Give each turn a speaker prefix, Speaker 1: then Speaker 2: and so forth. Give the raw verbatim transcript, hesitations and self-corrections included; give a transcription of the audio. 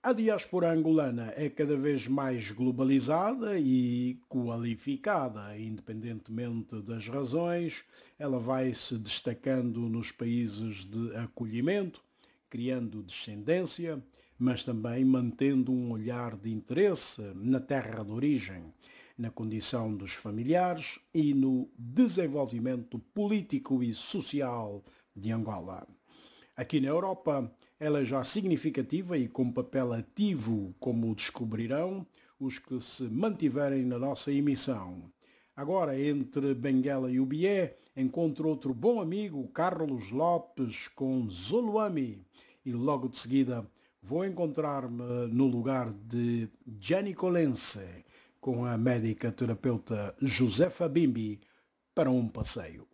Speaker 1: A diáspora angolana é cada vez mais globalizada e qualificada, independentemente das razões, ela vai se destacando nos países de acolhimento, criando descendência, mas também mantendo um olhar de interesse na terra de origem, na condição dos familiares e no desenvolvimento político e social de Angola. Aqui na Europa, ela é já significativa e com papel ativo, como descobrirão os que se mantiverem na nossa emissão. Agora, entre Benguela e Ubié, encontro outro bom amigo, Carlos Lopes, com Zuluami. E logo de seguida vou encontrar-me no lugar de Gianni Colense, com a médica terapeuta Josefa Bimbi, para um passeio.